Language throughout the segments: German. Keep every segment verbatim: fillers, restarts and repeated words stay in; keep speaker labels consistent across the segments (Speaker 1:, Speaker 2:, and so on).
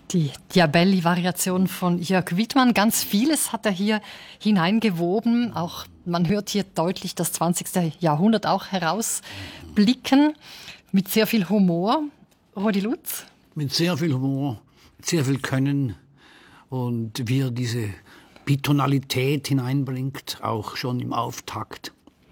Speaker 1: Die Diabelli-Variation von Jörg Widmann. Ganz vieles hat er hier hineingewoben. Auch man hört hier deutlich das zwanzigste Jahrhundert auch herausblicken. Mit sehr viel Humor. Rudi Lutz?
Speaker 2: Mit sehr viel Humor, mit sehr viel Können. Und wie er diese Bitonalität hineinbringt, auch schon im Auftakt.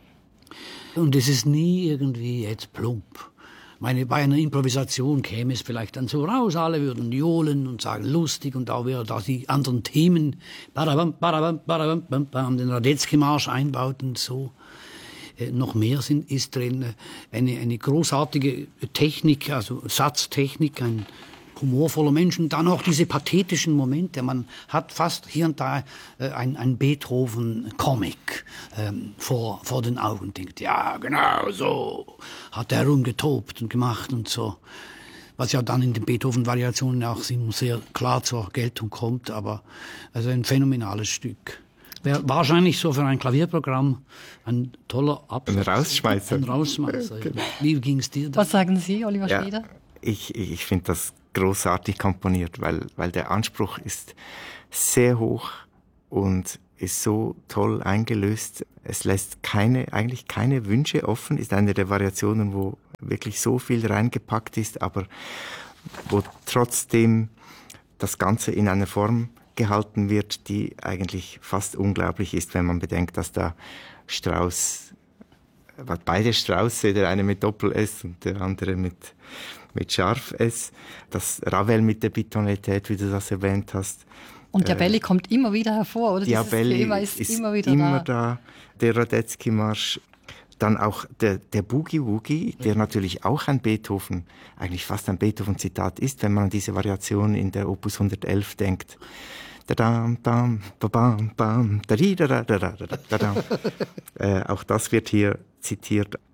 Speaker 2: Und es ist nie irgendwie jetzt plump. Meine, bei einer Improvisation käme es vielleicht dann so raus, alle würden johlen und sagen lustig und da wäre da die anderen Themen, badabam, badabam, badabam, bam, bam, den Radetzky-Marsch einbaut und so. Äh, noch mehr sind, ist drin eine, eine großartige Technik, also Satztechnik, ein humorvoller Mensch und dann auch diese pathetischen Momente. Man hat fast hier und da äh, ein, ein Beethoven-Comic ähm, vor, vor den Augen und denkt, ja, genau so hat er rumgetobt und gemacht und so. Was ja dann in den Beethoven-Variationen auch sehr klar zur Geltung kommt, aber also ein phänomenales Stück. Wäre wahrscheinlich so für ein Klavierprogramm ein toller Abschluss.
Speaker 3: Ein Rausschmeißer.
Speaker 2: Ein Rausschmeißer, ja. Wie ging's dir da?
Speaker 1: Was sagen Sie, Oliver
Speaker 3: ja,
Speaker 1: Schweder?
Speaker 3: Ich, ich finde das großartig komponiert, weil, weil der Anspruch ist sehr hoch und ist so toll eingelöst. Es lässt keine, eigentlich keine Wünsche offen. Ist eine der Variationen, wo wirklich so viel reingepackt ist, aber wo trotzdem das Ganze in einer Form gehalten wird, die eigentlich fast unglaublich ist, wenn man bedenkt, dass da Strauss, beide Strausse, der eine mit Doppel-S und der andere mit mit Scharf-S, das Ravel mit der Bitonalität, wie du das erwähnt hast.
Speaker 1: Und Diabelli äh, kommt immer wieder hervor, oder?
Speaker 3: Diabelli
Speaker 1: Thema ist,
Speaker 3: ist
Speaker 1: immer wieder
Speaker 3: immer
Speaker 1: da.
Speaker 3: da. Der Radetzky-Marsch, dann auch der, der Boogie-Woogie, der natürlich auch ein Beethoven, eigentlich fast ein Beethoven-Zitat ist, wenn man an diese Variation in der Opus hundertelf denkt. Da-dam, bam, ba-bam, bam, da-di-da-da-da-da-da-da. Äh, auch das wird hier zitiert.